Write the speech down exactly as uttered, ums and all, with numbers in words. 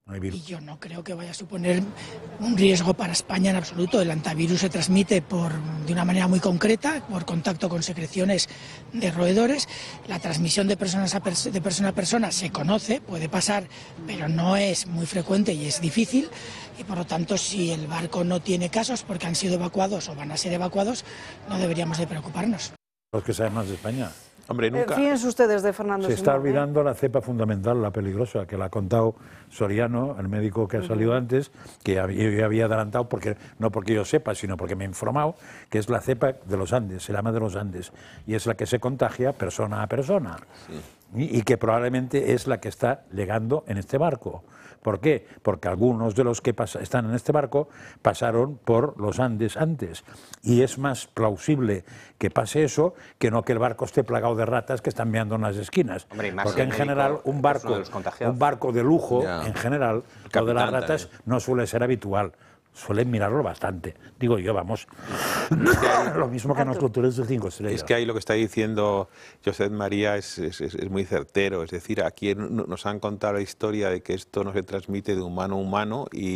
Y yo no creo que vaya a suponer un riesgo para España en absoluto. El hantavirus se transmite por, de una manera muy concreta, por contacto con secreciones de roedores. La transmisión de, personas a pers de persona a persona se conoce, puede pasar, pero no es muy frecuente y es difícil. Y por lo tanto, si el barco no tiene casos porque han sido evacuados o van a ser evacuados, no deberíamos de preocuparnos. Los que saben más de España. Hombre, nunca. Eh, fíjense ustedes de Fernando Se está Simón, olvidando ¿eh? la cepa fundamental, la peligrosa, que la ha contado Soriano, el médico que ha salido uh-huh. antes, que yo había adelantado, porque no porque yo sepa, sino porque me he informado, que es la cepa de los Andes, se llama de los Andes, y es la que se contagia persona a persona, sí. y, y que probablemente es la que está llegando en este barco. ¿Por qué? Porque algunos de los que pasa, están en este barco pasaron por los Andes antes, y es más plausible que pase eso que no que el barco esté plagado de ratas que están meando en las esquinas. Hombre, más porque en general un barco, de un barco de lujo, ya. en general, lo de las ratas también no suele ser habitual. Suelen mirarlo bastante. Digo yo, vamos, es que hay, lo mismo que en los hoteles de cinco estrellas. Es que ahí lo que está diciendo Josep María es, es, es muy certero. Es decir, aquí nos han contado la historia de que esto no se transmite de humano a humano y